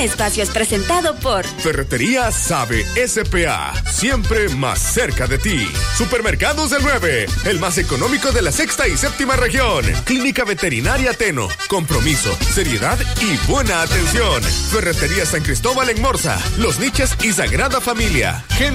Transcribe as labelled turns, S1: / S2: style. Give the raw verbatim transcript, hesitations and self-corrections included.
S1: Espacio es presentado por
S2: Ferretería Sabe S P A, siempre más cerca de ti. Supermercados del nueve, el más económico de la sexta y séptima región. Clínica Veterinaria Teno, compromiso, seriedad y buena atención. Ferretería San Cristóbal en Morza, Los Niches y Sagrada Familia.